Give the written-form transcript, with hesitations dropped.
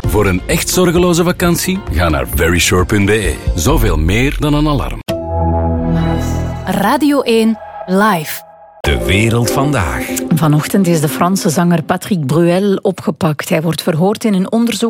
Voor een echt zorgeloze vakantie, ga naar verysure.be. Zoveel meer dan een alarm. Radio 1 Live. De wereld vandaag. Vanochtend is de Franse zanger Patrick Bruel opgepakt. Hij wordt verhoord in een onderzoek